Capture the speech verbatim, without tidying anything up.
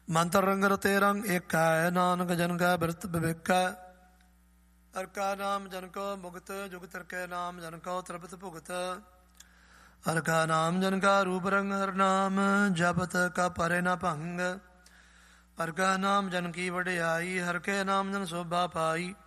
ਮੰਤਰ ਰੰਗ ਰਤੇ ਰੰਗ ਏਕੈ, ਨਾਨਕ ਜਨ ਕੈ ਬਿਰਤ ਬਿਵੇਕੈ। ਹਰਿ ਕਾ ਨਾਮ ਜਨ ਕੋ ਮੁਕਤ, ਜੁਗਤ ਹਰਿ ਕੈ ਨਾਮ ਜਨ ਕੋ ਤ੍ਰਿਪਤ ਭੁਗਤ। ਹਰਿ ਕਾ ਨਾਮ ਜਨ ਕਾ ਰੂਪ ਰੰਗ, ਹਰਿ ਨਾਮ ਜਪਤ ਕਾ ਪਰੇ ਨ ਭੰਗ। ਹਰਿ ਕਾ ਨਾਮ ਜਨ ਕੀ ਵਡਿਆਈ, ਹਰਿ ਕੇ ਨਾਮ ਜਨ ਸੋਭਾ ਪਾਈ।